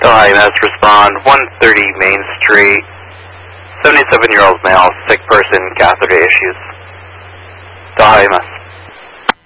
Delhi EMS respond 130 Main Street, 77-year-old male, sick person, catheter issues. Delhi EMS.